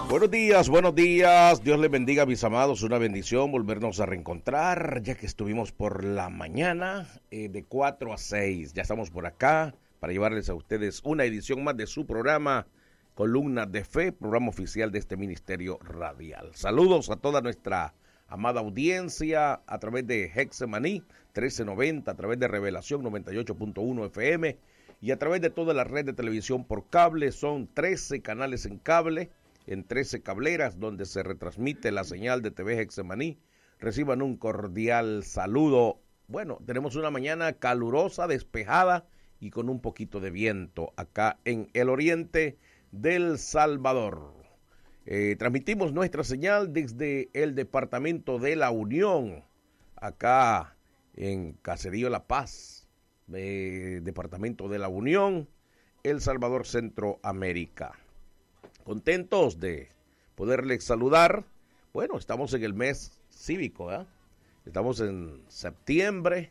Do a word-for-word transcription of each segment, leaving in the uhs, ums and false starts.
Buenos días, buenos días. Dios les bendiga, mis amados. Una bendición volvernos a reencontrar, ya que estuvimos por la mañana eh, de cuatro a seis. Ya estamos por acá para llevarles a ustedes una edición más de su programa Columna de Fe, programa oficial de este ministerio radial. Saludos a toda nuestra amada audiencia a través de Hexemaní trece noventa, a través de Revelación noventa y ocho punto uno F M y a través de toda la red de televisión por cable. Son trece canales en cable, en trece cableras donde se retransmite la señal de T V Hexemaní. Reciban un cordial saludo. Bueno, tenemos una mañana calurosa, despejada y con un poquito de viento acá en el oriente del Salvador. Eh, transmitimos nuestra señal desde el departamento de La Unión, acá en Caserío La Paz, eh, departamento de La Unión, El Salvador, Centroamérica. Contentos de poderles saludar. Bueno, estamos en el mes cívico, ¿eh? Estamos en septiembre.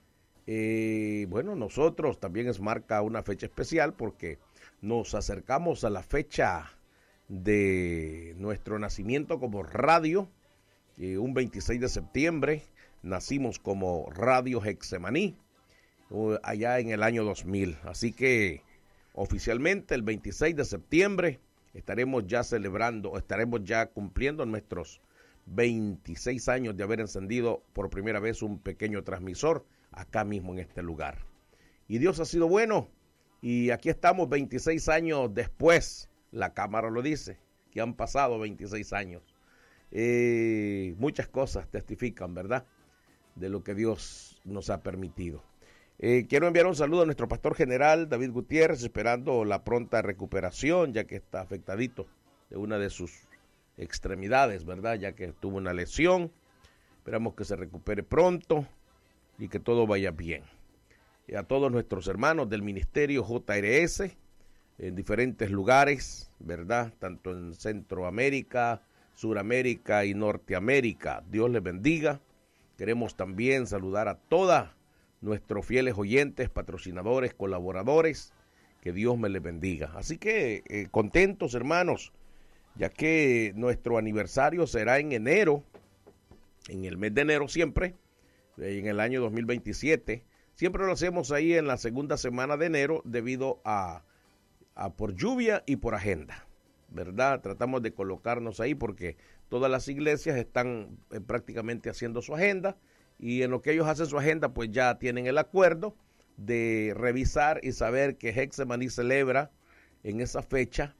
Eh, bueno, nosotros también es marca una fecha especial porque nos acercamos a la fecha de nuestro nacimiento como radio. Eh, un veintiséis de septiembre nacimos como Radio Hexemaní, uh, allá en el año dos mil. Así que oficialmente el veintiséis de septiembre estaremos ya celebrando, estaremos ya cumpliendo nuestros veintiséis años de haber encendido por primera vez un pequeño transmisor acá mismo en este lugar. Y Dios ha sido bueno, y aquí estamos veintiséis años después. La cámara lo dice, que han pasado veintiséis años. Eh, muchas cosas testifican, ¿verdad?, de lo que Dios nos ha permitido. Eh, quiero enviar un saludo a nuestro pastor general, David Gutiérrez, esperando la pronta recuperación, ya que está afectadito de una de sus extremidades, ¿verdad?, ya que tuvo una lesión. Esperamos que se recupere pronto y que todo vaya bien. Y a todos nuestros hermanos del Ministerio J R S, en diferentes lugares, ¿verdad?, tanto en Centroamérica, Suramérica y Norteamérica. Dios les bendiga. Queremos también saludar a todos nuestros fieles oyentes, patrocinadores, colaboradores. Que Dios me les bendiga. Así que eh, contentos, hermanos, ya que nuestro aniversario será en enero, en el mes de enero siempre, en el año dos mil veintisiete. Siempre lo hacemos ahí en la segunda semana de enero debido a A por lluvia y por agenda, ¿verdad? Tratamos de colocarnos ahí porque todas las iglesias están eh, prácticamente haciendo su agenda, y en lo que ellos hacen su agenda, pues ya tienen el acuerdo de revisar y saber que Hexemaní celebra en esa fecha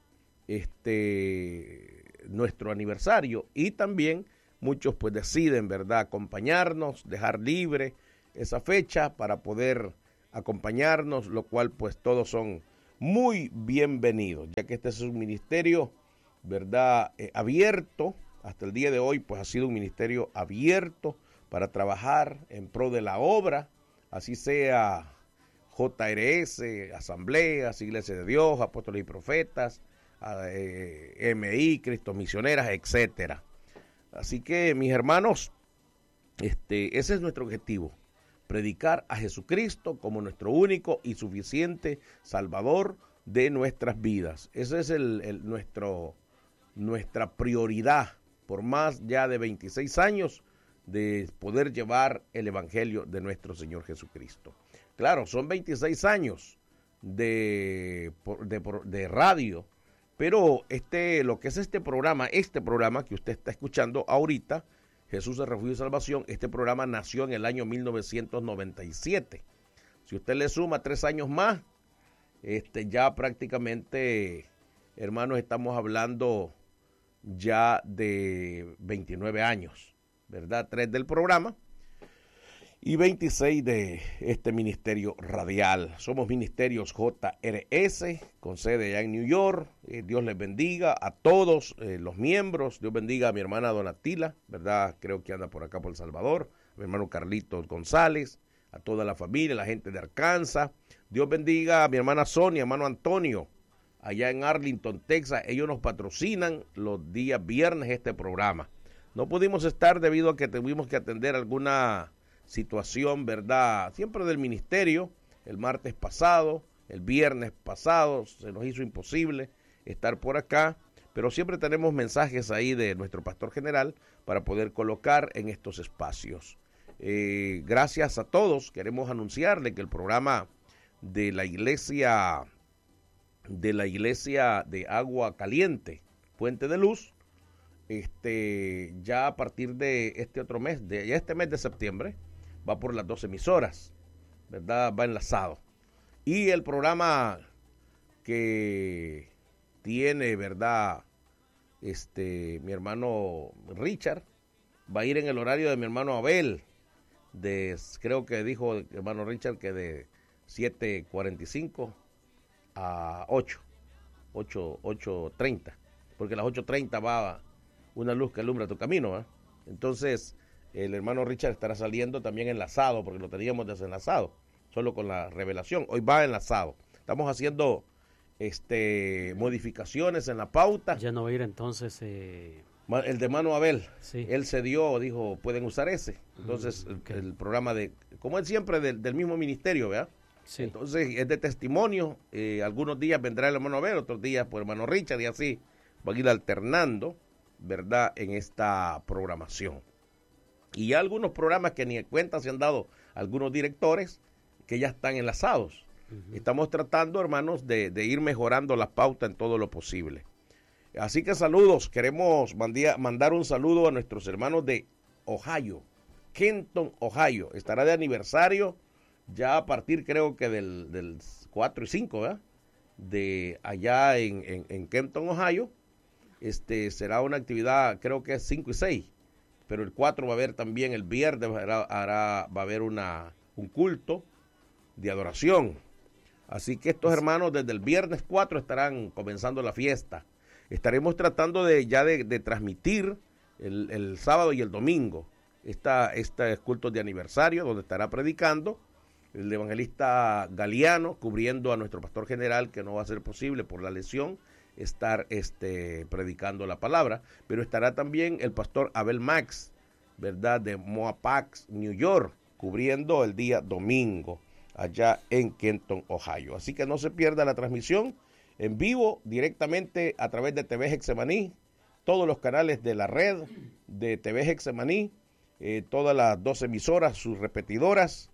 este nuestro aniversario, y también muchos pues deciden, ¿verdad?, acompañarnos, dejar libre esa fecha para poder acompañarnos, lo cual pues todos son muy bienvenidos, ya que este es un ministerio, ¿verdad?, eh, abierto. Hasta el día de hoy pues ha sido un ministerio abierto para trabajar en pro de la obra, así sea J R S, asambleas, Iglesias de Dios, apóstoles y profetas, eh, M I, Cristo Misioneras, etcétera. Así que, mis hermanos, este, ese es nuestro objetivo: predicar a Jesucristo como nuestro único y suficiente Salvador de nuestras vidas. Esa es el, el, nuestro, nuestra prioridad por más ya de veintiséis años de poder llevar el Evangelio de nuestro Señor Jesucristo. Claro, son veintiséis años de, de, de radio, pero este, lo que es este programa, este programa que usted está escuchando ahorita, Jesús es Refugio y Salvación, este programa nació en el año mil novecientos noventa y siete. Si usted le suma tres años más, este, ya prácticamente, hermanos, estamos hablando ya de veintinueve años, ¿verdad? Tres del programa y veintiséis de este ministerio radial. Somos Ministerios J R S, con sede allá en New York. Eh, Dios les bendiga a todos eh, los miembros. Dios bendiga a mi hermana Donatila, ¿verdad? Creo que anda por acá por El Salvador. A mi hermano Carlitos González, a toda la familia, la gente de Arkansas. Dios bendiga a mi hermana Sonia, hermano Antonio, allá en Arlington, Texas. Ellos nos patrocinan los días viernes este programa. No pudimos estar debido a que tuvimos que atender alguna situación, ¿verdad?, siempre del ministerio. El martes pasado, el viernes pasado, se nos hizo imposible estar por acá, pero siempre tenemos mensajes ahí de nuestro pastor general para poder colocar en estos espacios. Eh, gracias a todos. Queremos anunciarle que el programa de la iglesia de la iglesia de Agua Caliente, Puente de Luz, este, ya a partir de este otro mes, de ya este mes de septiembre, va por las dos emisoras, ¿verdad? Va enlazado. Y el programa que tiene, ¿verdad? Este, mi hermano Richard, va a ir en el horario de mi hermano Abel, de, creo que dijo el hermano Richard que de siete cuarenta y cinco a ocho, ocho treinta, porque a las ocho treinta va una luz que alumbra tu camino, ¿eh? Entonces, el hermano Richard estará saliendo también enlazado, porque lo teníamos desenlazado, solo con la revelación. Hoy va enlazado. Estamos haciendo este modificaciones en la pauta. Ya no va a ir entonces... Eh... El de Mano Abel, sí. Él cedió, dijo, pueden usar ese. Entonces, mm, okay. el, el programa de, como es siempre, del, del mismo ministerio, ¿verdad? Sí. Entonces, es de testimonio. Eh, algunos días vendrá el hermano Abel, otros días por hermano Richard, y así van a ir alternando, ¿verdad?, en esta programación. Y ya algunos programas que ni en cuenta se han dado algunos directores que ya están enlazados. Uh-huh. Estamos tratando, hermanos, de, de ir mejorando la pauta en todo lo posible. Así que saludos, queremos mandía, mandar un saludo a nuestros hermanos de Ohio, Kenton, Ohio. Estará de aniversario ya a partir, creo que del, del cuatro y cinco, ¿verdad? De allá en, en, en Kenton, Ohio. Este será una actividad, creo que es cinco y seis, pero el cuatro va a haber también, el viernes hará, hará, va a haber una, un culto de adoración. Así que estos hermanos desde el viernes cuatro estarán comenzando la fiesta. Estaremos tratando de ya de, de transmitir el, el sábado y el domingo esta, este culto de aniversario, donde estará predicando el evangelista Galeano, cubriendo a nuestro pastor general, que no va a ser posible por la lesión estar este, predicando la palabra, pero estará también el pastor Abel Max, ¿verdad?, de Moapax, New York, cubriendo el día domingo allá en Kenton, Ohio. Así que no se pierda la transmisión en vivo, directamente a través de T V Getsemaní, todos los canales de la red de T V Getsemaní, eh, todas las dos emisoras, sus repetidoras,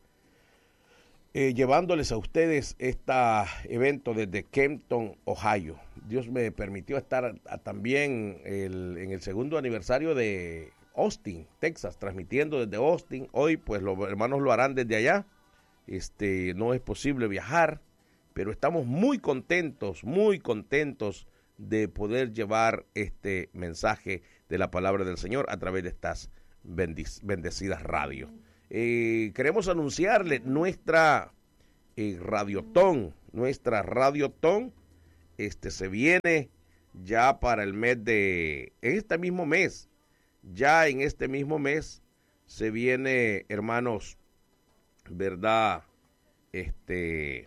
eh, llevándoles a ustedes este evento desde Kenton, Ohio. Dios me permitió estar a, a, también el, en el segundo aniversario de Austin, Texas, transmitiendo desde Austin. Hoy, pues, los hermanos lo harán desde allá. Este, no es posible viajar, pero estamos muy contentos, muy contentos de poder llevar este mensaje de la palabra del Señor a través de estas bendic- bendecidas radios. Eh, queremos anunciarle nuestra eh, radiotón, nuestra radiotón, este se viene ya para el mes de, en este mismo mes, ya en este mismo mes se viene, hermanos, ¿verdad? Este,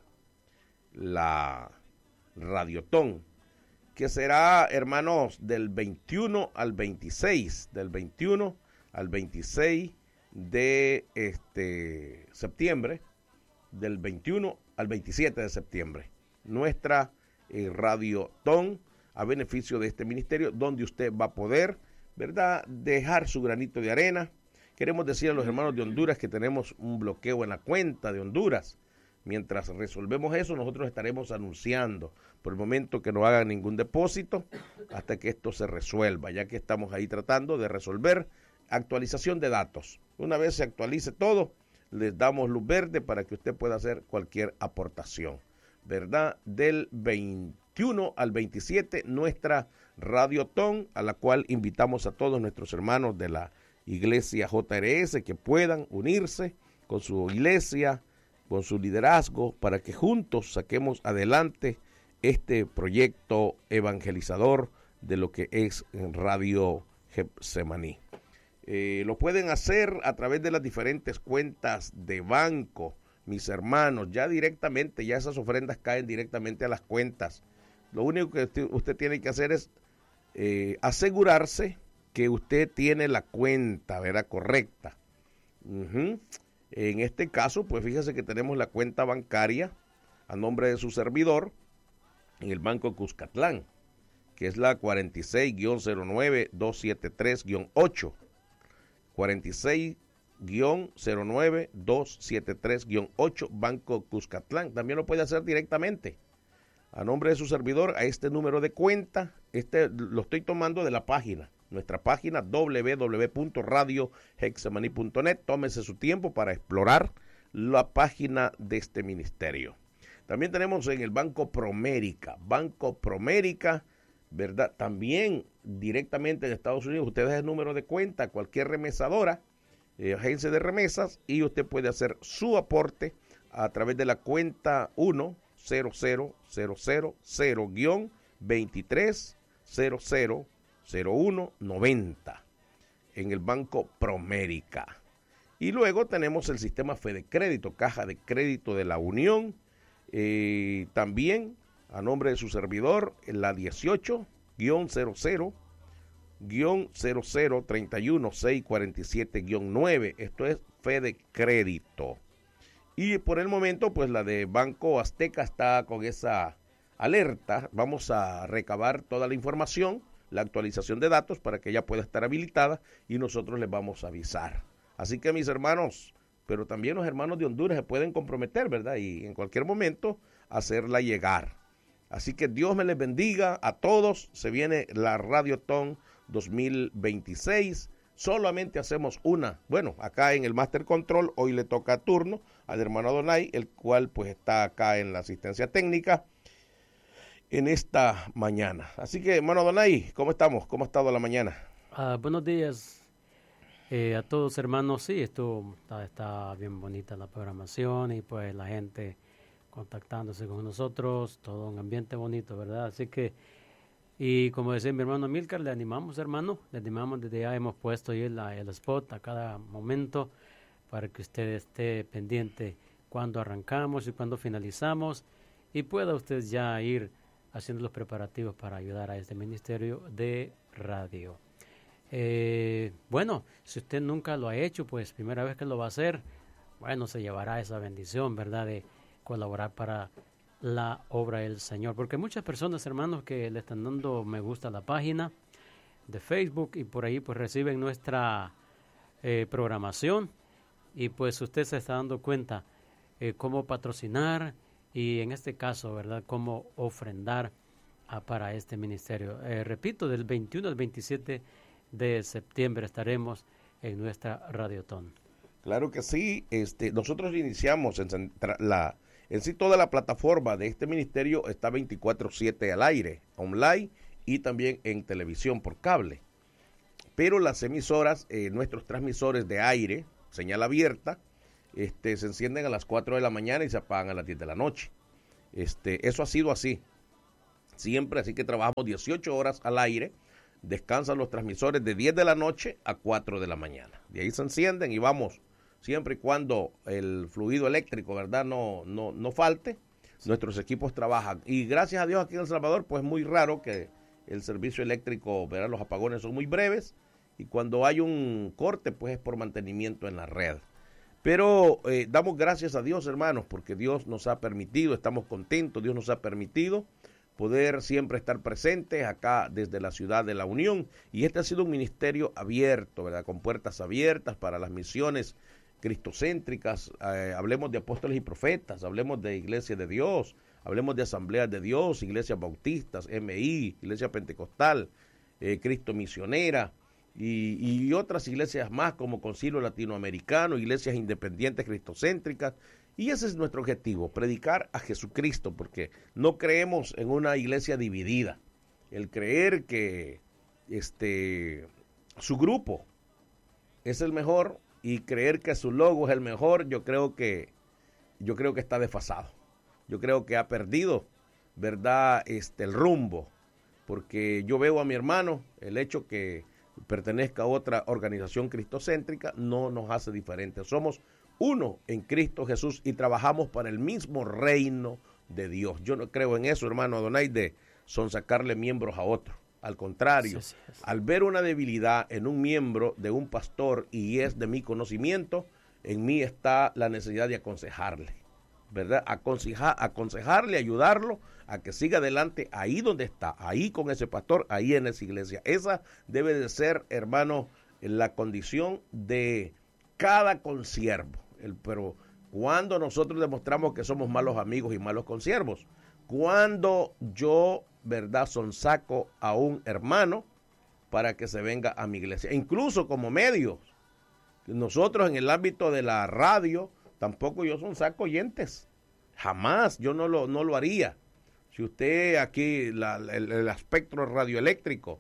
la radiotón, que será, hermanos, del veintiuno al veintiséis, del veintiuno al veintiséis de este septiembre, del veintiuno al veintisiete de septiembre, nuestra eh, radiotón a beneficio de este ministerio, donde usted va a poder, ¿verdad?, dejar su granito de arena. Queremos decir a los hermanos de Honduras que tenemos un bloqueo en la cuenta de Honduras. Mientras resolvemos eso, nosotros estaremos anunciando por el momento que no hagan ningún depósito hasta que esto se resuelva, ya que estamos ahí tratando de resolver actualización de datos. Una vez se actualice todo, les damos luz verde para que usted pueda hacer cualquier aportación, ¿verdad? Del veintiuno al veintisiete, nuestra radiotón, a la cual invitamos a todos nuestros hermanos de la Iglesia J R S que puedan unirse con su iglesia, con su liderazgo, para que juntos saquemos adelante este proyecto evangelizador de lo que es Radio Getsemaní. Eh, lo pueden hacer a través de las diferentes cuentas de banco, mis hermanos, ya directamente, ya esas ofrendas caen directamente a las cuentas. Lo único que usted, usted tiene que hacer es eh, asegurarse que usted tiene la cuenta, ¿verdad?, correcta. Uh-huh. En este caso, pues fíjese que tenemos la cuenta bancaria a nombre de su servidor en el Banco Cuscatlán. que es la cuarenta y seis guión cero nueve dos siete tres guión ocho. cuarenta y seis guión cero nueve dos siete tres guión ocho, Banco Cuscatlán. También lo puede hacer directamente a nombre de su servidor a este número de cuenta. Este lo estoy tomando de la página, nuestra página doble u doble u doble u punto radio hexemaní punto net. Tómese su tiempo para explorar la página de este ministerio. También tenemos en el Banco Promérica, Banco Promérica, ¿verdad? También directamente en Estados Unidos, usted da el número de cuenta, cualquier remesadora, eh, agencia de remesas, y usted puede hacer su aporte a través de la cuenta uno cero cero cero cero cero guión veintitrés cero cero cero uno noventa en el Banco Promérica. Y luego tenemos el sistema Fede Crédito, Caja de Crédito de la Unión, eh, también a nombre de su servidor, en la dieciocho guión cero cero guión cero cero treinta y uno seiscientos cuarenta y siete guión nueve. Esto es Fede Crédito. Y por el momento, pues la de Banco Azteca está con esa alerta. Vamos a recabar toda la información, la actualización de datos para que ella pueda estar habilitada y nosotros les vamos a avisar. Así que mis hermanos, pero también los hermanos de Honduras se pueden comprometer, ¿verdad? Y en cualquier momento hacerla llegar. Así que Dios me les bendiga a todos. Se viene la Radiotón dos mil veintiséis. Solamente hacemos una. Bueno, acá en el Master Control hoy le toca turno al hermano Adonai, el cual pues está acá en la asistencia técnica en esta mañana. Así que, hermano Adonai, ¿cómo estamos? ¿Cómo ha estado la mañana? Uh, buenos días eh, a todos, hermanos. Sí, esto está, está bien bonita la programación y pues la gente contactándose con nosotros, todo un ambiente bonito, ¿verdad? Así que, y como decía mi hermano Milcar, le animamos, hermano, le animamos, desde ya hemos puesto ahí el, el spot a cada momento para que usted esté pendiente cuando arrancamos y cuando finalizamos y pueda usted ya ir haciendo los preparativos para ayudar a este ministerio de radio. Eh, bueno, si usted nunca lo ha hecho, pues primera vez que lo va a hacer, bueno, se llevará esa bendición, ¿verdad?, de colaborar para la obra del Señor, porque muchas personas, hermanos, que le están dando me gusta a la página de Facebook y por ahí pues reciben nuestra eh, programación y pues usted se está dando cuenta eh, cómo patrocinar y en este caso, ¿verdad?, cómo ofrendar a, para este ministerio. Eh, repito, del veintiuno al veintisiete de septiembre estaremos en nuestra Radiotón. Claro que sí. Este, nosotros iniciamos en la En sí, toda la plataforma de este ministerio está veinticuatro siete al aire, online y también en televisión por cable. Pero las emisoras, eh, nuestros transmisores de aire, señal abierta, este, se encienden a las cuatro de la mañana y se apagan a las diez de la noche. Este, eso ha sido así, siempre, así que trabajamos dieciocho horas al aire, descansan los transmisores de diez de la noche a cuatro de la mañana. De ahí se encienden y vamos. Siempre y cuando el fluido eléctrico, ¿verdad?, no, no, no falte, sí, nuestros equipos trabajan. Y gracias a Dios aquí en El Salvador, pues es muy raro que el servicio eléctrico, ¿verdad?, los apagones son muy breves. Y cuando hay un corte, pues es por mantenimiento en la red. Pero eh, damos gracias a Dios, hermanos, porque Dios nos ha permitido, estamos contentos, Dios nos ha permitido poder siempre estar presentes acá desde la ciudad de La Unión. Y este ha sido un ministerio abierto, ¿verdad?, con puertas abiertas para las misiones cristocéntricas. Eh, hablemos de apóstoles y profetas, hablemos de Iglesia de Dios, hablemos de Asambleas de Dios, Iglesias Bautistas, M I, Iglesia Pentecostal, eh, Cristo Misionera y, y otras iglesias más como Concilio Latinoamericano, iglesias independientes cristocéntricas. Y ese es nuestro objetivo, predicar a Jesucristo, porque no creemos en una iglesia dividida. El creer que este su grupo es el mejor y creer que su logo es el mejor, yo creo que yo creo que está desfasado. Yo creo que ha perdido, ¿verdad?, este el rumbo, porque yo veo a mi hermano, el hecho que pertenezca a otra organización cristocéntrica no nos hace diferentes. Somos uno en Cristo Jesús y trabajamos para el mismo reino de Dios. Yo no creo en eso, hermano Adonai, de sonsacarle miembros a otro. Al contrario, sí, sí, sí. Al ver una debilidad en un miembro de un pastor y es de mi conocimiento, en mí está la necesidad de aconsejarle, ¿verdad? Aconsejar, aconsejarle, ayudarlo a que siga adelante ahí donde está, ahí con ese pastor, ahí en esa iglesia. Esa debe de ser, hermano, la condición de cada consiervo. El, pero cuando nosotros demostramos que somos malos amigos y malos consiervos, cuando yo, ¿verdad?, sonsaco a un hermano para que se venga a mi iglesia, incluso como medios. Nosotros en el ámbito de la radio, tampoco yo sonsaco oyentes, jamás, yo no lo, no lo haría. Si usted aquí, la, el, el espectro radioeléctrico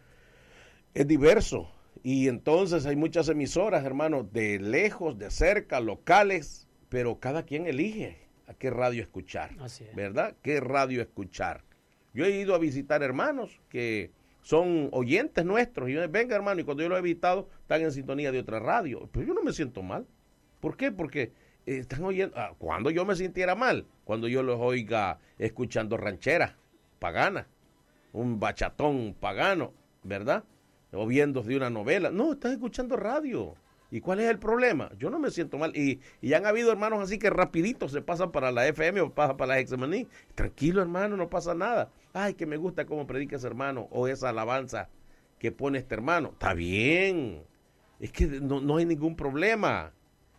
es diverso, y entonces hay muchas emisoras, hermano, de lejos, de cerca, locales, pero cada quien elige a qué radio escuchar, Así es. ¿verdad? ¿Qué radio escuchar? Yo he ido a visitar hermanos que son oyentes nuestros, y yo, venga hermano, y cuando yo los he visitado, están en sintonía de otra radio, pero yo no me siento mal. ¿Por qué? Porque eh, están oyendo, ah, cuando yo me sintiera mal, cuando yo los oiga escuchando rancheras paganas, un bachatón pagano, ¿verdad? O viendo de una novela. No, están escuchando radio. ¿Y cuál es el problema? Yo no me siento mal. Y, y han habido hermanos así que rapidito se pasan para la F M o pasan para la Hexemaní. Tranquilo, hermano, no pasa nada. Ay, que me gusta cómo predica ese hermano o esa alabanza que pone este hermano. Está bien. Es que no, no hay ningún problema.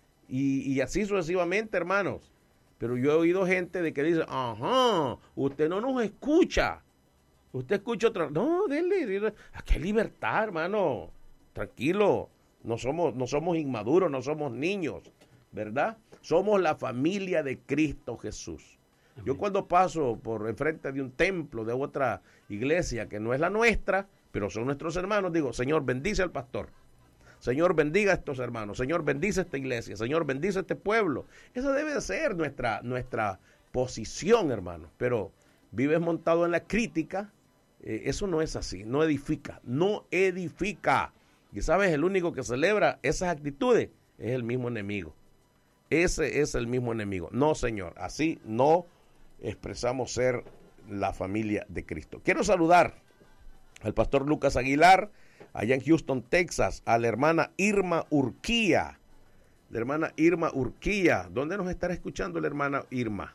Y, y así sucesivamente, hermanos. Pero yo he oído gente de que dice, ajá, usted no nos escucha. Usted escucha otra. No, dele, dele. Aquí hay libertad, hermano. Tranquilo. No somos, no somos inmaduros, no somos niños, ¿verdad? Somos la familia de Cristo Jesús. Amén. Yo cuando paso por enfrente de un templo, de otra iglesia que no es la nuestra, pero son nuestros hermanos, digo, Señor, bendice al pastor. Señor, bendiga a estos hermanos. Señor, bendice esta iglesia. Señor, bendice este pueblo. Esa debe de ser nuestra, nuestra posición, hermano. Pero vives montado en la crítica, eh, eso no es así, no edifica, no edifica. Y sabes, el único que celebra esas actitudes es el mismo enemigo. Ese es el mismo enemigo. No, Señor, así no expresamos ser la familia de Cristo. Quiero saludar al pastor Lucas Aguilar, allá en Houston, Texas, a la hermana Irma Urquía. La hermana Irma Urquía. ¿Dónde nos estará escuchando la hermana Irma?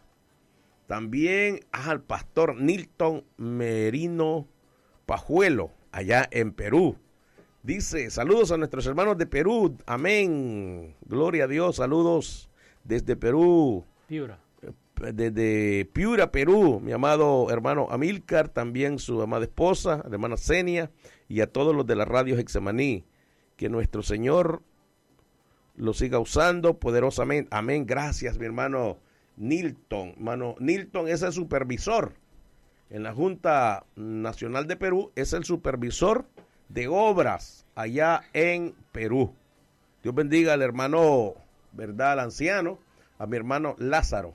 También al pastor Nilton Merino Pajuelo, allá en Perú. Dice, saludos a nuestros hermanos de Perú, amén, gloria a Dios, saludos desde Perú. Piura. Desde Piura, Perú, mi amado hermano Amílcar, también su amada esposa, la hermana Senia, y a todos los de la radio Hexemaní, que nuestro Señor lo siga usando poderosamente, amén, gracias mi hermano Nilton, hermano Nilton es el supervisor, en la Junta Nacional de Perú, es el supervisor de obras allá en Perú. Dios bendiga al hermano, ¿verdad?, al anciano, a mi hermano Lázaro,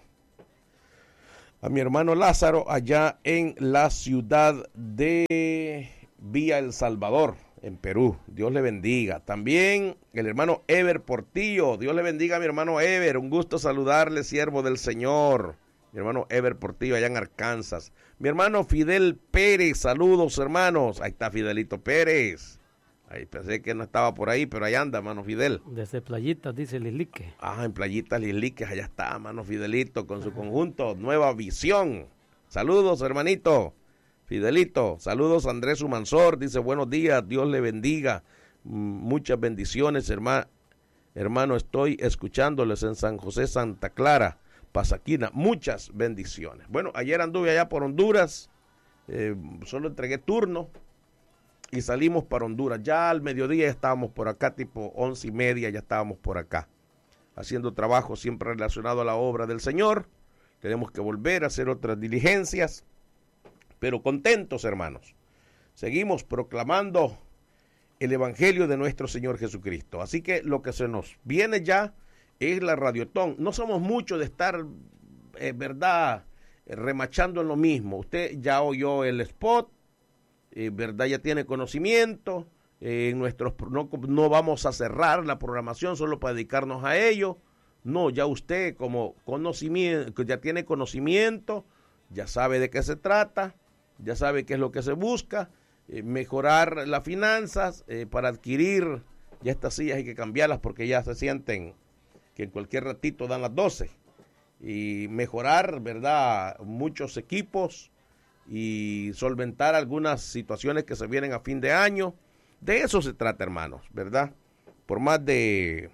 a mi hermano Lázaro allá en la ciudad de Villa El Salvador, en Perú. Dios le bendiga. También el hermano Ever Portillo. Dios le bendiga a mi hermano Ever. Un gusto saludarle, siervo del Señor. Mi hermano Ever Portillo allá en Arkansas. Mi hermano Fidel Pérez. Saludos, hermanos. Ahí está Fidelito Pérez. Ahí pensé que no estaba por ahí, pero ahí anda, hermano Fidel. Desde Playitas, dice Lislique. Ah, en Playitas Lislique, allá está, hermano Fidelito, con su conjunto Nueva Visión. Saludos, hermanito. Fidelito, saludos Andrés Humansor, dice buenos días, Dios le bendiga, muchas bendiciones, hermano, hermano, estoy escuchándoles en San José, Santa Clara, Pasaquina, muchas bendiciones. Bueno, ayer anduve allá por Honduras, eh, solo entregué turno y salimos para Honduras, ya al mediodía ya estábamos por acá, tipo once y media ya estábamos por acá, haciendo trabajo siempre relacionado a la obra del Señor, tenemos que volver a hacer otras diligencias, pero contentos, hermanos. Seguimos proclamando el Evangelio de nuestro Señor Jesucristo. Así que lo que se nos viene ya es la Radiotón. No somos muchos de estar, eh, verdad, remachando en lo mismo. Usted ya oyó el spot, eh, verdad, ya tiene conocimiento. Eh, en nuestros no, no vamos a cerrar la programación solo para dedicarnos a ello. No, ya usted como conocimiento, ya tiene conocimiento, ya sabe de qué se trata. Ya sabe qué es lo que se busca, eh, mejorar las finanzas eh, para adquirir, ya estas sillas hay que cambiarlas porque ya se sienten que en cualquier ratito dan las doce y mejorar, ¿verdad?, muchos equipos y solventar algunas situaciones que se vienen a fin de año. De eso se trata, hermanos, ¿verdad? Por más de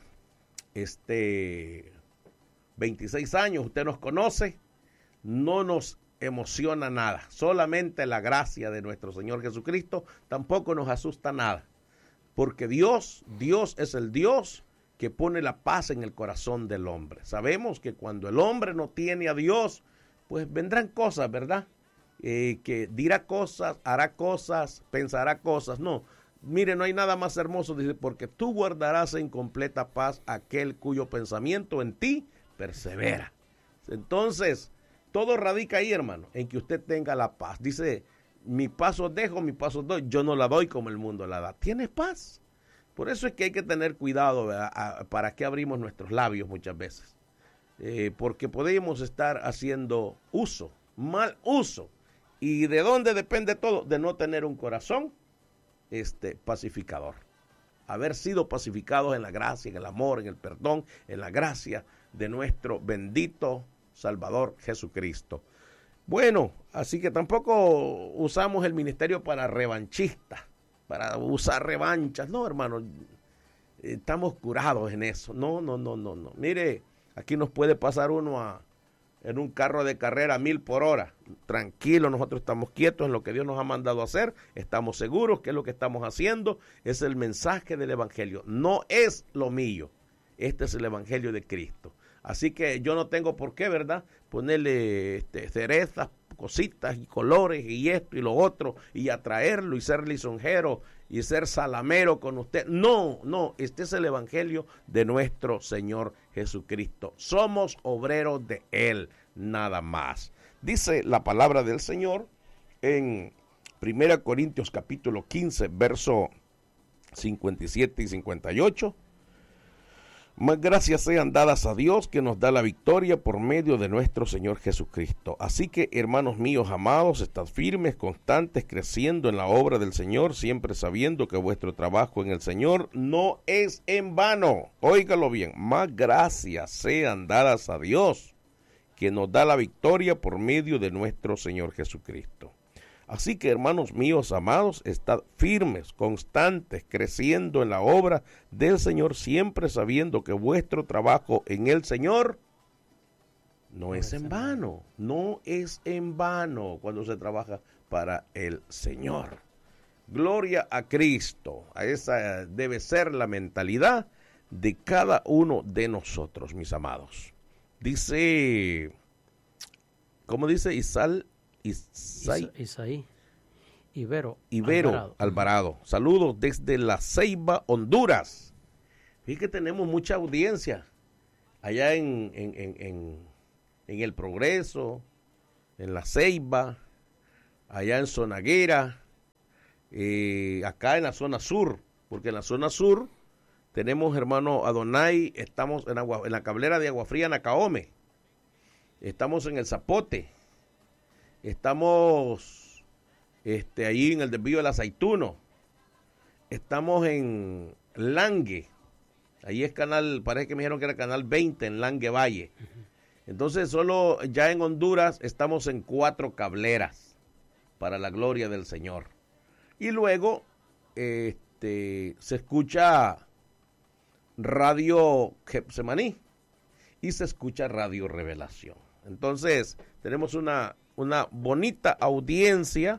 este veintiséis años, usted nos conoce, no nos emociona nada, solamente la gracia de nuestro Señor Jesucristo, tampoco nos asusta nada, porque Dios, Dios es el Dios que pone la paz en el corazón del hombre. Sabemos que cuando el hombre no tiene a Dios, pues vendrán cosas, ¿verdad? Eh, que dirá cosas, hará cosas, pensará cosas. No, mire, no hay nada más hermoso, dice, porque tú guardarás en completa paz aquel cuyo pensamiento en ti persevera. Entonces, todo radica ahí, hermano, en que usted tenga la paz. Dice, mi paso dejo, mi paso doy, yo no la doy como el mundo la da. ¿Tienes paz? Por eso es que hay que tener cuidado, ¿verdad?, para qué abrimos nuestros labios muchas veces. Eh, porque podemos estar haciendo uso, mal uso. ¿Y de dónde depende todo? De no tener un corazón este, pacificador. Haber sido pacificados en la gracia, en el amor, en el perdón, en la gracia de nuestro bendito Salvador Jesucristo. Bueno, así que tampoco usamos el ministerio para revanchistas, para usar revanchas. No, hermano, estamos curados en eso. No, no, no, no, no. Mire, aquí nos puede pasar uno a, en un carro de carrera a mil por hora. Tranquilo, nosotros estamos quietos en lo que Dios nos ha mandado a hacer. Estamos seguros que es lo que estamos haciendo. Es el mensaje del Evangelio. No es lo mío. Este es el Evangelio de Cristo. Así que yo no tengo por qué, ¿verdad?, ponerle este, cerezas, cositas y colores y esto y lo otro y atraerlo y ser lisonjero y ser salamero con usted. No, no, este es el Evangelio de nuestro Señor Jesucristo. Somos obreros de Él, nada más. Dice la palabra del Señor en Primera Corintios capítulo quince, verso cincuenta y siete y cincuenta y ocho. Más gracias sean dadas a Dios que nos da la victoria por medio de nuestro Señor Jesucristo. Así que, hermanos míos amados, estad firmes, constantes, creciendo en la obra del Señor, siempre sabiendo que vuestro trabajo en el Señor no es en vano. Óigalo bien, más gracias sean dadas a Dios que nos da la victoria por medio de nuestro Señor Jesucristo. Así que, hermanos míos amados, estad firmes, constantes, creciendo en la obra del Señor, siempre sabiendo que vuestro trabajo en el Señor no, no es en vano, no es en vano cuando se trabaja para el Señor. Gloria a Cristo. A esa debe ser la mentalidad de cada uno de nosotros, mis amados. Dice, ¿cómo dice Isal? Isai, Isaí, Ibero, Ibero Alvarado. Alvarado. Saludos desde La Ceiba, Honduras. Fíjate que tenemos mucha audiencia allá en, en, en, en, en El Progreso, en La Ceiba, allá en Zonaguera, eh, acá en la zona sur, porque en la zona sur tenemos, hermano Adonai, estamos en, agua, en la cablera de Agua Fría, Nacaome, estamos en El Zapote, estamos este, ahí en el desvío del Aceituno, estamos en Langue, ahí es canal, parece que me dijeron que era canal veinte en Langue Valle. Entonces solo ya en Honduras estamos en cuatro cableras para la gloria del Señor. Y luego este, se escucha Radio Getsemaní y se escucha Radio Revelación. Entonces tenemos una una bonita audiencia,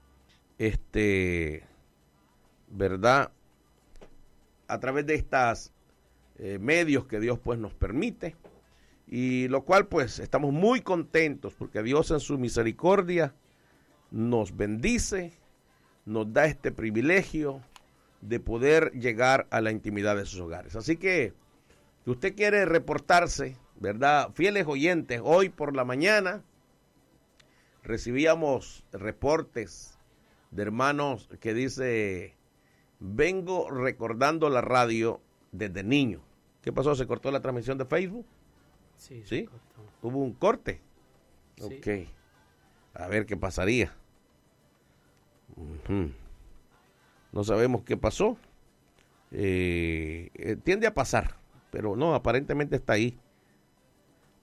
este, ¿verdad?, a través de estas eh, medios que Dios pues nos permite, y lo cual pues estamos muy contentos porque Dios en su misericordia nos bendice, nos da este privilegio de poder llegar a la intimidad de sus hogares. Así que, si usted quiere reportarse, ¿verdad?, fieles oyentes, hoy por la mañana recibíamos reportes de hermanos que dice, vengo recordando la radio desde niño. ¿Qué pasó? ¿Se cortó la transmisión de Facebook? Sí, ¿Sí? se cortó. ¿Hubo un corte? Sí. Ok. A ver qué pasaría. Uh-huh. No sabemos qué pasó. Eh, eh, tiende a pasar, pero no, aparentemente está ahí.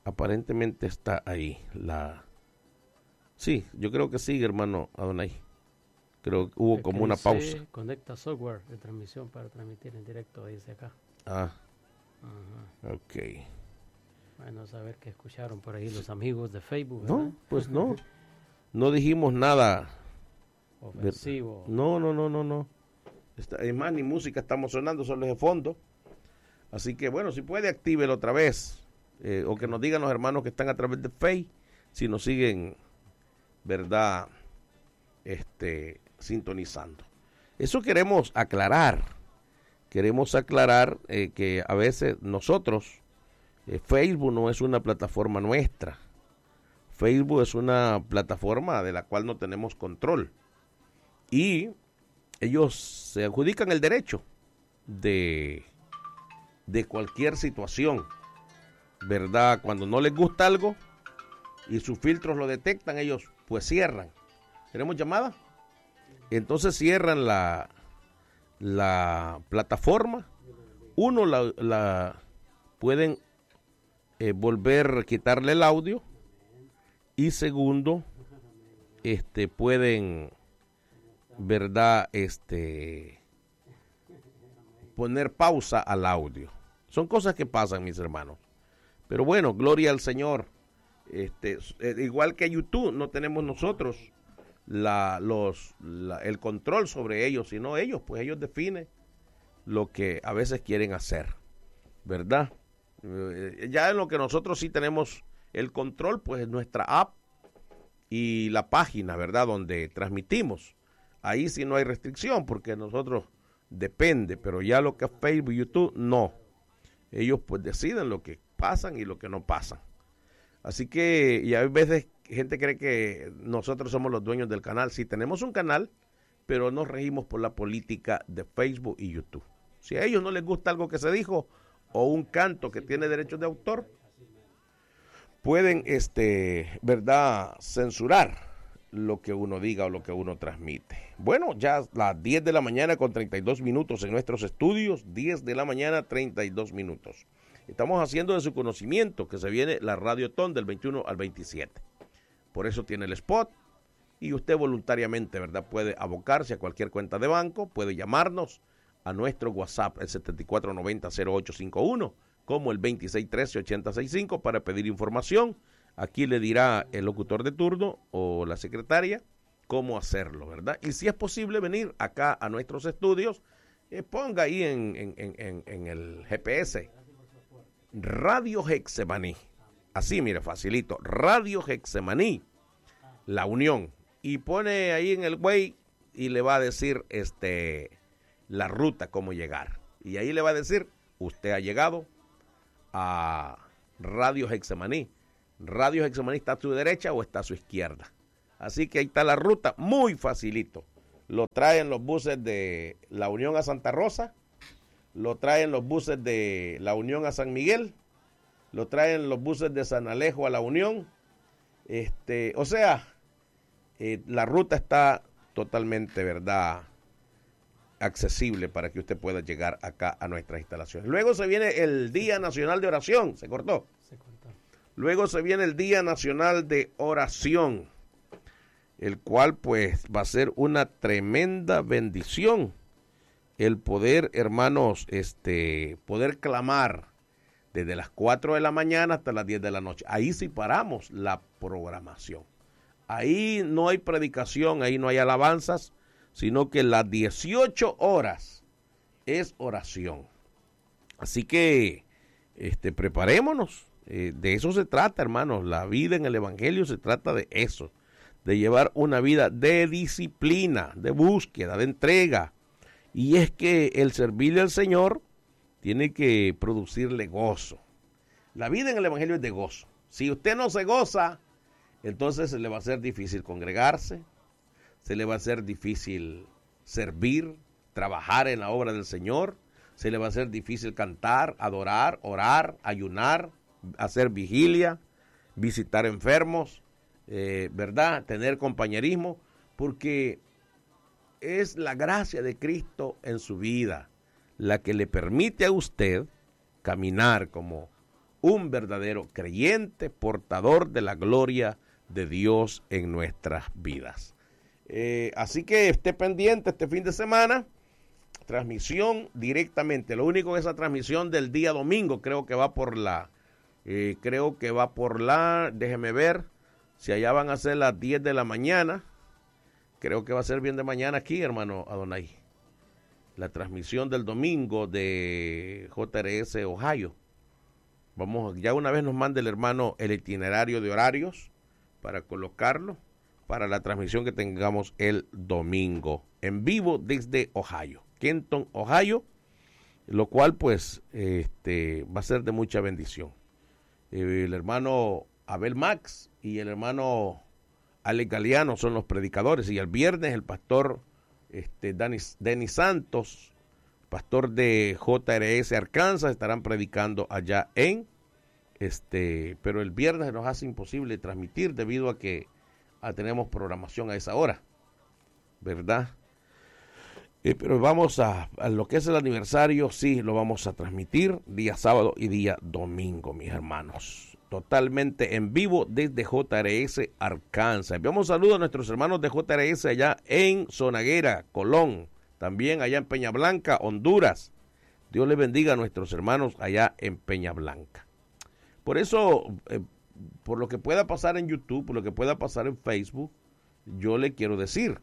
aparentemente está ahí. La Sí, yo creo que sigue, hermano Adonai. Creo que hubo Es como que una dice, pausa. Conecta software de transmisión para transmitir en directo, dice acá. Ah, Ajá. ok. Bueno, a saber qué escucharon por ahí los amigos de Facebook, ¿verdad? No, pues no. No dijimos nada. Ofensivo. No, no, no, no, no. Está, es más, ni música estamos sonando, solo es de fondo. Así que, bueno, si puede, actívelo otra vez. Eh, o que nos digan los hermanos que están a través de Facebook, si nos siguen, ¿verdad? Este, sintonizando. Eso queremos aclarar. Queremos aclarar eh, que a veces nosotros, eh, Facebook no es una plataforma nuestra. Facebook es una plataforma de la cual no tenemos control. Y ellos se adjudican el derecho de, de cualquier situación, ¿verdad? Cuando no les gusta algo y sus filtros lo detectan, ellos pues cierran. ¿Tenemos llamada? Entonces cierran la, la plataforma. Uno, la, la pueden eh, volver a quitarle el audio. Y segundo, este, pueden, ¿verdad? Este, poner pausa al audio. Son cosas que pasan, mis hermanos. Pero bueno, gloria al Señor. Este, eh, igual que YouTube, no tenemos nosotros la, los, la, el control sobre ellos, sino ellos, pues ellos definen lo que a veces quieren hacer, ¿verdad? Eh, ya en lo que nosotros sí tenemos el control, pues es nuestra app y la página, ¿verdad? Donde transmitimos. Ahí sí no hay restricción, porque nosotros depende, pero ya lo que es Facebook y YouTube, no. Ellos pues deciden lo que pasan y lo que no pasan. Así que, y a veces gente cree que nosotros somos los dueños del canal. Sí, tenemos un canal, pero nos regimos por la política de Facebook y YouTube. Si a ellos no les gusta algo que se dijo o un canto que tiene derechos de autor, pueden, este, ¿verdad?, censurar lo que uno diga o lo que uno transmite. Bueno, ya las diez de la mañana con treinta y dos minutos en nuestros estudios, diez de la mañana, treinta y dos minutos. Estamos haciendo de su conocimiento que se viene la Radiotón del veintiuno al veintisiete. Por eso tiene el spot y usted voluntariamente, ¿verdad?, puede abocarse a cualquier cuenta de banco, puede llamarnos a nuestro WhatsApp, el setenta y cuatro noventa cero ocho cincuenta y uno, como el veintiséis trece ochenta sesenta y cinco para pedir información. Aquí le dirá el locutor de turno o la secretaria cómo hacerlo, ¿verdad? Y si es posible venir acá a nuestros estudios, eh, ponga ahí en, en, en, en el G P S Radio Getsemaní. Así, mire, facilito. Radio Getsemaní, La Unión. Y pone ahí en el Waze y le va a decir este la ruta, cómo llegar. Y ahí le va a decir, usted ha llegado a Radio Getsemaní. Radio Getsemaní está a su derecha o está a su izquierda. Así que ahí está la ruta, muy facilito. Lo traen los buses de La Unión a Santa Rosa, lo traen los buses de La Unión a San Miguel, lo traen los buses de San Alejo a La Unión. Este, o sea, eh, la ruta está totalmente, ¿verdad?, accesible para que usted pueda llegar acá a nuestras instalaciones. Luego se viene el Día Nacional de Oración. ¿Se cortó? Se cortó. Luego se viene el Día Nacional de Oración, el cual pues va a ser una tremenda bendición el poder, hermanos, este, poder clamar desde las cuatro de la mañana hasta las diez de la noche. Ahí sí paramos la programación. Ahí no hay predicación, ahí no hay alabanzas, sino que las dieciocho horas es oración. Así que este, preparémonos. Eh, de eso se trata, hermanos. La vida en el Evangelio se trata de eso, de llevar una vida de disciplina, de búsqueda, de entrega. Y es que el servirle al Señor tiene que producirle gozo. La vida en el Evangelio es de gozo. Si usted no se goza, entonces se le va a hacer difícil congregarse, se le va a hacer difícil servir, trabajar en la obra del Señor, se le va a hacer difícil cantar, adorar, orar, ayunar, hacer vigilia, visitar enfermos, eh, ¿verdad?, tener compañerismo, porque es la gracia de Cristo en su vida la que le permite a usted caminar como un verdadero creyente, portador de la gloria de Dios en nuestras vidas. Eh, así que esté pendiente este fin de semana, transmisión directamente. Lo único que esa transmisión del día domingo creo que va por la, eh, creo que va por la, déjeme ver, si allá van a ser las diez de la mañana, creo que va a ser bien de mañana aquí, hermano Adonai. La transmisión del domingo de J R S Ohio. Vamos, ya una vez nos manda el hermano el itinerario de horarios para colocarlo para la transmisión que tengamos el domingo en vivo desde Ohio, Kenton, Ohio, lo cual pues este va a ser de mucha bendición. El hermano Abel Max y el hermano Alex Galeano son los predicadores, y el viernes el pastor este, Denis, Denis Santos, pastor de J R S Arkansas, estarán predicando allá en este, pero el viernes nos hace imposible transmitir debido a que a, tenemos programación a esa hora, ¿verdad? Eh, pero vamos a, a lo que es el aniversario, sí, lo vamos a transmitir día sábado y día domingo, mis hermanos. Totalmente en vivo desde J R S Arkansas. Enviamos saludos a nuestros hermanos de J R S allá en Zonaguera, Colón, también allá en Peña Blanca, Honduras. Dios les bendiga a nuestros hermanos allá en Peña Blanca. Por eso, eh, por lo que pueda pasar en YouTube, por lo que pueda pasar en Facebook, yo le quiero decir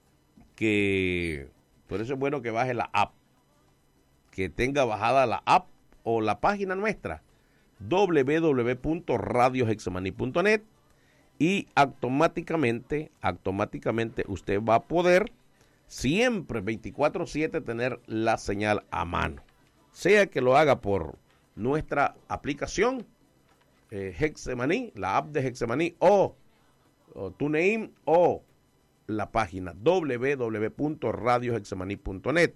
que por eso es bueno que baje la app, que tenga bajada la app o la página nuestra, doble u doble u doble u punto radio hexemaní punto net, y automáticamente, automáticamente usted va a poder siempre veinticuatro siete tener la señal a mano. Sea que lo haga por nuestra aplicación eh, Hexemaní, la app de Hexemaní, o, o TuneIn, o la página doble u doble u doble u punto radio hexemaní punto net.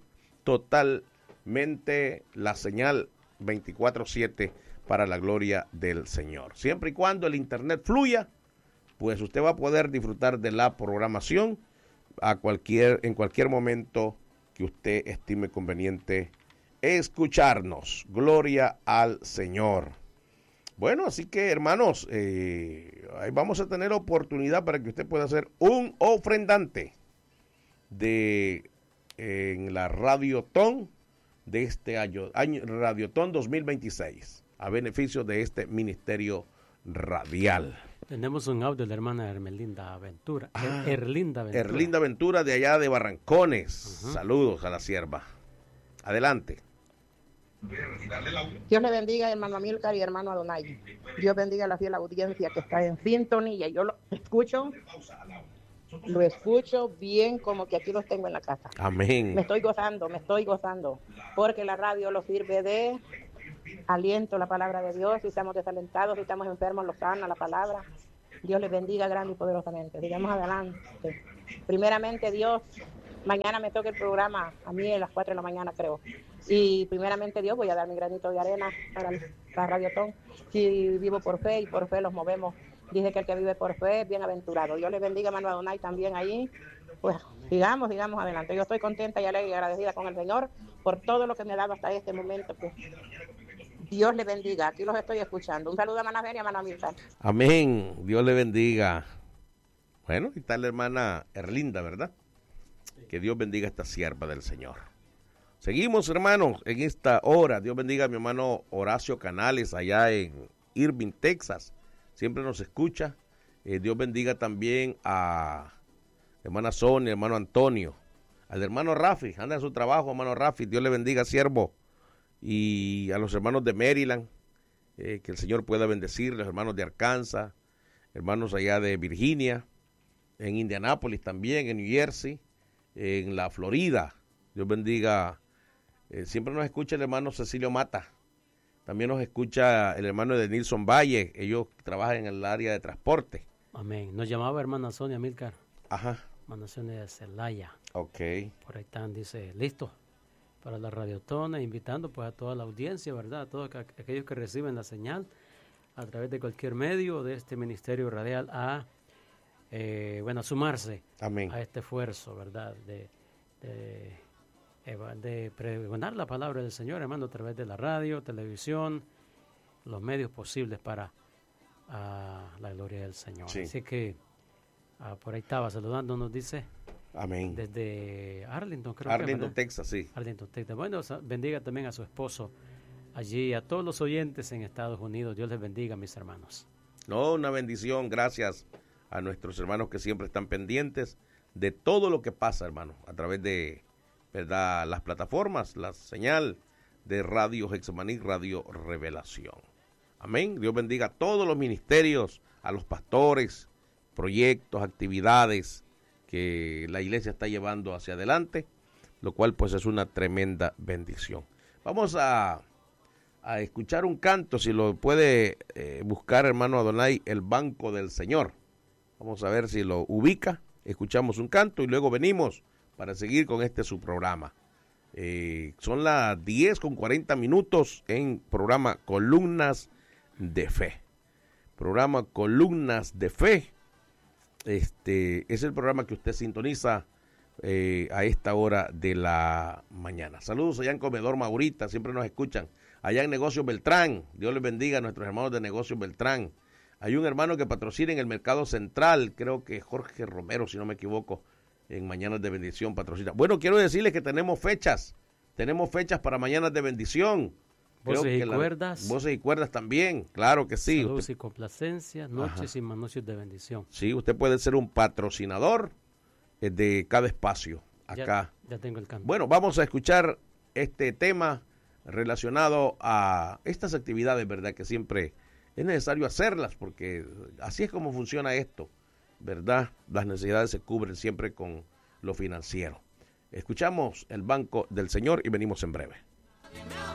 Totalmente la señal veinticuatro siete para la gloria del Señor. Siempre y cuando el internet fluya, pues usted va a poder disfrutar de la programación a cualquier, en cualquier momento que usted estime conveniente escucharnos. Gloria al Señor. Bueno, así que hermanos, eh, ahí vamos a tener oportunidad para que usted pueda ser un ofrendante de eh, en la Radiotón de este año, año Radiotón dos mil veintiséis, a beneficio de este ministerio radial. Tenemos un audio de la hermana Ermelinda Ventura. Ah, Erlinda Ventura. Erlinda Ventura de allá de Barrancones. Uh-huh. Saludos a la sierva. Adelante. Dios le bendiga, hermano Amílcar y hermano Adonai. Dios bendiga a la fiel audiencia que está en sintonía. Yo lo escucho, lo escucho bien como que aquí los tengo en la casa. Amén. Me estoy gozando, me estoy gozando, porque la radio lo sirve de aliento, la palabra de Dios. Si estamos desalentados, si estamos enfermos, lo sana la palabra. Dios les bendiga grande y poderosamente. Sigamos adelante. Primeramente, Dios, mañana me toca el programa, a mí a las cuatro de la mañana creo. Y primeramente Dios, voy a dar mi granito de arena para la Radiotón. Si vivo por fe y por fe los movemos. Dice que el que vive por fe es bienaventurado. Dios les bendiga, hermano Adonai, también ahí. Pues sigamos, sigamos adelante. Yo estoy contenta y alegre y agradecida con el Señor por todo lo que me ha dado hasta este momento. Pues, Dios le bendiga. Aquí los estoy escuchando. Un saludo a hermana Benia y a hermana Mirta. Amén. Dios le bendiga. Bueno, y está la hermana Erlinda, ¿verdad? Que Dios bendiga a esta sierva del Señor. Seguimos, hermanos, en esta hora. Dios bendiga a mi hermano Horacio Canales allá en Irving, Texas. Siempre nos escucha. Eh, Dios bendiga también a hermana Sonia, hermano Antonio, al hermano Rafi. Anda en su trabajo, hermano Rafi. Dios le bendiga, siervo. Y a los hermanos de Maryland, eh, que el Señor pueda bendecir, los hermanos de Arkansas, hermanos allá de Virginia, en Indianápolis también, en New Jersey, en la Florida. Dios bendiga. Eh, siempre nos escucha el hermano Cecilio Mata. También nos escucha el hermano de Nilson Valle. Ellos trabajan en el área de transporte. Amén. Nos llamaba hermana Sonia Milcar. Ajá. Hermana Sonia de Celaya. Ok. Por ahí están, dice, listo para la Radiotona, invitando pues a toda la audiencia, ¿verdad? A todos aquellos que reciben la señal a través de cualquier medio de este ministerio radial a, eh, bueno, a sumarse. Amén. A este esfuerzo, ¿verdad? De, de, de pregonar la palabra del Señor, hermano, a través de la radio, televisión los medios posibles para uh, la gloria del Señor. Sí. Así que uh, por ahí estaba saludando, nos dice. Amén. Desde Arlington, creo Arlington, que, Texas, sí. Arlington, Texas. Bueno, bendiga también a su esposo allí, a todos los oyentes en Estados Unidos. Dios les bendiga, mis hermanos. No, una bendición. Gracias a nuestros hermanos que siempre están pendientes de todo lo que pasa, hermano, a través de, ¿verdad?, las plataformas, la señal de Radio Hexamaní, Radio Revelación. Amén. Dios bendiga a todos los ministerios, a los pastores, proyectos, actividades que la iglesia está llevando hacia adelante, lo cual pues es una tremenda bendición. Vamos a, a escuchar un canto, si lo puede eh, buscar, hermano Adonai, El Banco del Señor. Vamos a ver si lo ubica, escuchamos un canto y luego venimos para seguir con este su programa. Eh, son las diez con cuarenta minutos en programa Columnas de Fe. Programa Columnas de Fe. Este es el programa que usted sintoniza eh, a esta hora de la mañana. Saludos allá en Comedor Maurita, siempre nos escuchan. Allá en Negocios Beltrán, Dios les bendiga a nuestros hermanos de Negocios Beltrán. Hay un hermano que patrocina en el Mercado Central, creo que Jorge Romero, si no me equivoco, en Mañanas de Bendición patrocina. Bueno, quiero decirles que tenemos fechas, tenemos fechas para Mañanas de Bendición. Voces y la, cuerdas. Voces y cuerdas también, claro que sí. Saludos usted, y complacencias, noches Ajá. y manuncios de bendición. Sí, usted puede ser un patrocinador eh, de cada espacio acá. Ya, ya tengo el canto. Bueno, vamos a escuchar este tema relacionado a estas actividades, ¿verdad? Que siempre es necesario hacerlas porque así es como funciona esto, ¿verdad? Las necesidades se cubren siempre con lo financiero. Escuchamos El Banco del Señor y venimos en breve.